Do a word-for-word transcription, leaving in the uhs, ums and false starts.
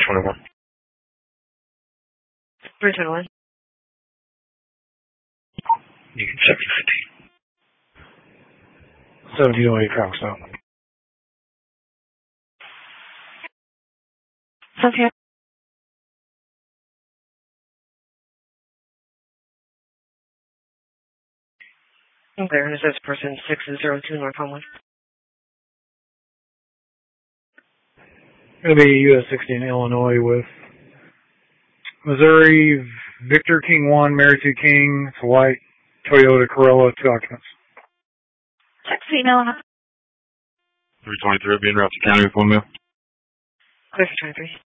twenty-one. three twenty-one. You can check your fifteen. seventeen oh eight travel stop. Okay. Okay, and it says person six zero two North Homewood. It'll be U S sixteen Illinois with Missouri Victor King one, Mary Sue King, it's a white Toyota Corolla, two occupants. sixteen Illinois. three twenty-three, being routed to county with one mil. Clear for twenty-three.